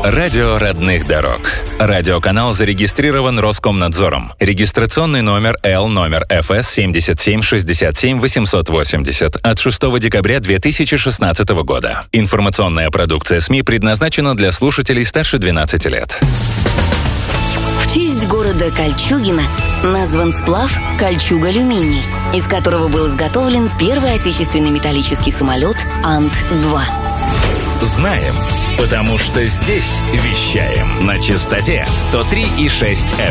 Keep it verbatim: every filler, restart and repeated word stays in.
Радио родных дорог. Радиоканал зарегистрирован Роскомнадзором. Регистрационный номер Л номер эф эс семь семь шесть семь восемь восемь ноль от шестого декабря две тысячи шестнадцатого года. Информационная продукция СМИ предназначена для слушателей старше двенадцати лет. В честь города Кольчугино назван сплав «Кольчуга-Алюминий», из которого был изготовлен первый отечественный металлический самолет Ан Т два. Знаем, потому что здесь вещаем на частоте сто три и шесть эф эм.